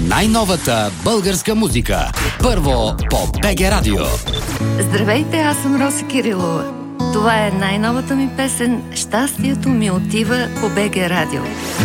най-новата българска музика. Първо по БГ Радио. Здравейте, аз съм Роси Кирилова. Това е най-новата ми песен "Щастието ми отива" по БГ Радио.